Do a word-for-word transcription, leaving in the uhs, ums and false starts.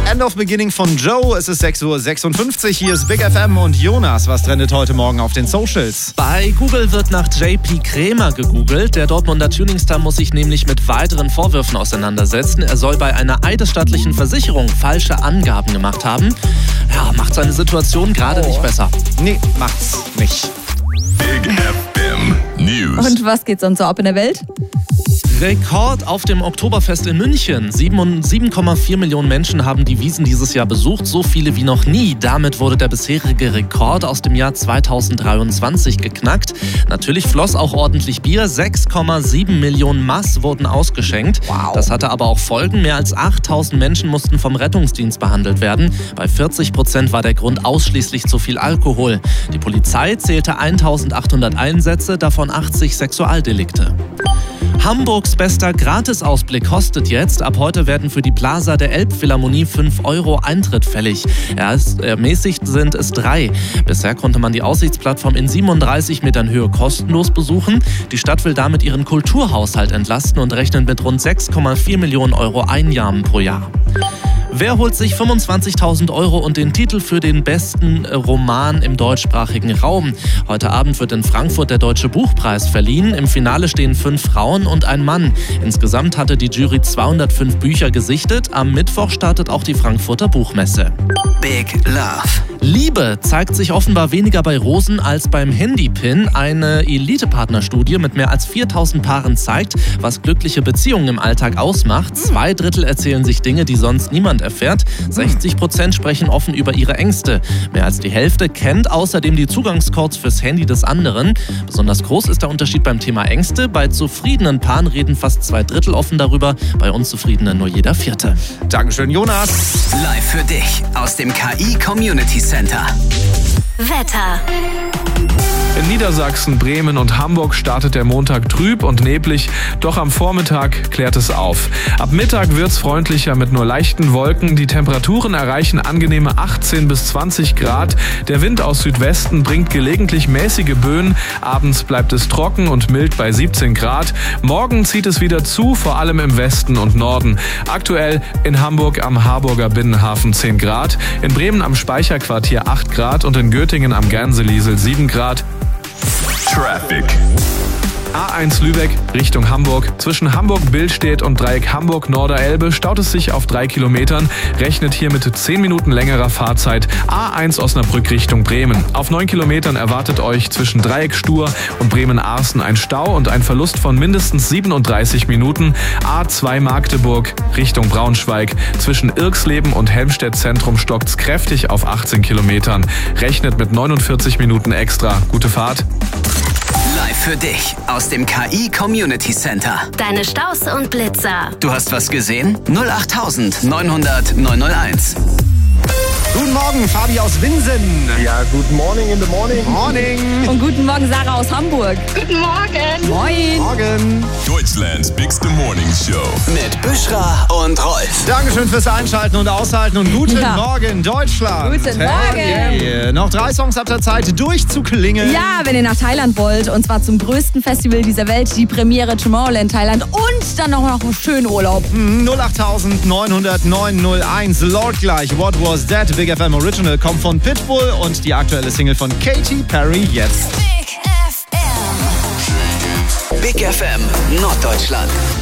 End of Beginning von Joe. Es ist sechs Uhr sechsundfünfzig. Hier ist Big F M und Jonas. Was trendet heute Morgen auf den Socials? Bei Google wird nach J P Krämer gegoogelt. Der Dortmunder Tuningstar muss sich nämlich mit weiteren Vorwürfen auseinandersetzen. Er soll bei einer eidesstattlichen Versicherung falsche Angaben gemacht haben. Ja, macht seine Situation gerade oh. nicht besser. Nee, macht's nicht. Big F M News. Und was geht sonst so ab in der Welt? Rekord auf dem Oktoberfest in München. sieben Komma vier Millionen Menschen haben die Wiesn dieses Jahr besucht, so viele wie noch nie. Damit wurde der bisherige Rekord aus dem Jahr zweitausenddreiundzwanzig geknackt. Natürlich floss auch ordentlich Bier. sechs Komma sieben Millionen Maß wurden ausgeschenkt. Wow. Das hatte aber auch Folgen. Mehr als achttausend Menschen mussten vom Rettungsdienst behandelt werden. Bei vierzig Prozent war der Grund ausschließlich zu viel Alkohol. Die Polizei zählte eintausendachthundert Einsätze, davon achtzig Sexualdelikte. Hamburgs bester Gratisausblick kostet jetzt. Ab heute werden für die Plaza der Elbphilharmonie fünf Euro Eintritt fällig. Erst ermäßigt sind es drei. Bisher konnte man die Aussichtsplattform in siebenunddreißig Metern Höhe kostenlos besuchen. Die Stadt will damit ihren Kulturhaushalt entlasten und rechnet mit rund sechs Komma vier Millionen Euro Einnahmen pro Jahr. Wer holt sich fünfundzwanzigtausend Euro und den Titel für den besten Roman im deutschsprachigen Raum? Heute Abend wird in Frankfurt der Deutsche Buchpreis verliehen. Im Finale stehen fünf Frauen und ein Mann. Insgesamt hatte die Jury zweihundertfünf Bücher gesichtet. Am Mittwoch startet auch die Frankfurter Buchmesse. Big Love. Liebe zeigt sich offenbar weniger bei Rosen als beim Handypin. Eine Elite-Partnerstudie mit mehr als viertausend Paaren zeigt, was glückliche Beziehungen im Alltag ausmacht. Zwei Drittel erzählen sich Dinge, die sonst niemand erfährt. sechzig Prozent sprechen offen über ihre Ängste. Mehr als die Hälfte kennt außerdem die Zugangscodes fürs Handy des anderen. Besonders groß ist der Unterschied beim Thema Ängste. Bei zufriedenen Paaren reden fast zwei Drittel offen darüber, bei unzufriedenen nur jeder Vierte. Dankeschön, Jonas. Live für dich aus dem K I Community Center. Wetter. In Niedersachsen, Bremen und Hamburg startet der Montag trüb und neblig, doch am Vormittag klärt es auf. Ab Mittag wird's freundlicher mit nur leichten Wolken. Die Temperaturen erreichen angenehme achtzehn bis zwanzig Grad. Der Wind aus Südwesten bringt gelegentlich mäßige Böen. Abends bleibt es trocken und mild bei siebzehn Grad. Morgen zieht es wieder zu, vor allem im Westen und Norden. Aktuell in Hamburg am Harburger Binnenhafen zehn Grad, in Bremen am Speicherquartier acht Grad und in Göttingen am Gänseliesel sieben Grad. Traffic. A eins Lübeck Richtung Hamburg. Zwischen Hamburg-Billstedt und Dreieck Hamburg-Norderelbe staut es sich auf drei Kilometern. Rechnet hier mit zehn Minuten längerer Fahrzeit. A eins Osnabrück Richtung Bremen. Auf neun Kilometern erwartet euch zwischen Dreieck Stur und Bremen-Arsen ein Stau und ein Verlust von mindestens siebenunddreißig Minuten. A zwei Magdeburg Richtung Braunschweig. Zwischen Irksleben und Helmstedt Zentrum stockt's kräftig auf achtzehn Kilometern. Rechnet mit neunundvierzig Minuten extra. Gute Fahrt. Live für dich aus dem K I Community Center. Deine Staus und Blitzer. Du hast was gesehen? null acht neunhundert neunhunderteins. Guten Morgen, Fabi aus Winsen. Ja, good morning in the morning. Morning. Und guten Morgen, Sarah aus Hamburg. Guten Morgen. Moin. Morgen. Deutschlands Bigste Morning Show. Mit Büschra und Rolf. Dankeschön fürs Einschalten und Aushalten und guten Ja. Morgen, Deutschland. Guten Hey, Morgen. yeah. Noch drei Songs ab der Zeit durchzuklingen. Ja, wenn ihr nach Thailand wollt, und zwar zum größten Festival dieser Welt, die Premiere Tomorrowland Thailand und dann noch, noch einen schönen Urlaub. null acht neunhundert neunhunderteins. Lord gleich. What Was That? Big F M Original kommt von Pitbull und die aktuelle Single von Katy Perry jetzt. Big F M. Big F M Norddeutschland.